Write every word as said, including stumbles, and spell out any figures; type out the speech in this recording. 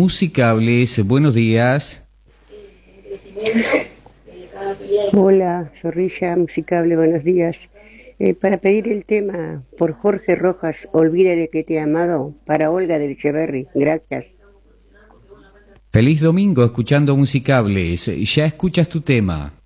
Musicables, buenos días. Hola, Zorrilla Musicable, buenos días. Eh, para pedir el tema por Jorge Rojas, Olvida de que te he amado, para Olga del Echeverri, gracias. Feliz domingo escuchando Musicables. Ya escuchas tu tema.